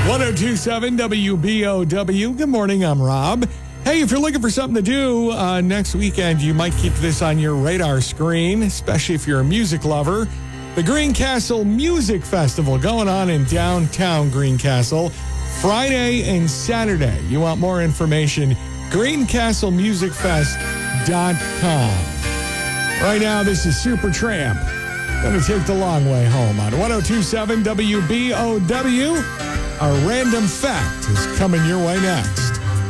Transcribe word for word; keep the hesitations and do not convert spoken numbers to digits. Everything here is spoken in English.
ten twenty-seven W B O W. Good morning, I'm Rob. Hey, if you're looking for something to do uh, next weekend, you might keep this on your radar screen, especially if you're a music lover. The Greencastle Music Festival going on in downtown Greencastle, Friday and Saturday. You want more information? greencastle music fest dot com. Right now, this is Supertramp. Gonna take the long way home on ten twenty-seven W B O W. Our random fact is coming your way next.